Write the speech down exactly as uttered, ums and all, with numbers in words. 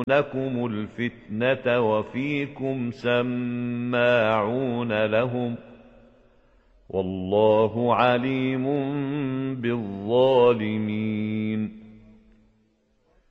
يبغونكم الفتنة وفيكم سماعون لهم والله عليم بالظالمين.